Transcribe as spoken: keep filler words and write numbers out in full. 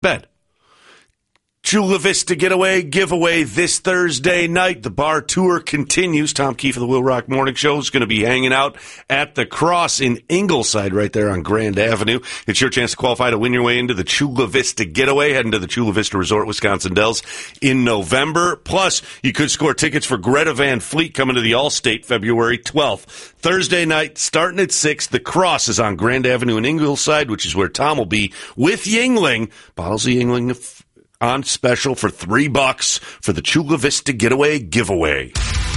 bed. Chula Vista Getaway giveaway this Thursday night. The bar tour continues. Tom Keefe of the Will Rock Morning Show is going to be hanging out at the Cross in Ingleside right there on Grand Avenue. It's your chance to qualify to win your way into the Chula Vista Getaway, heading to the Chula Vista Resort, Wisconsin Dells in November. Plus, you could score tickets for Greta Van Fleet coming to the Allstate February twelfth. Thursday night, starting at six, the Cross is on Grand Avenue in Ingleside, which is where Tom will be with Yingling. Bottles of Yingling on special for three bucks for the Chula Vista Getaway giveaway.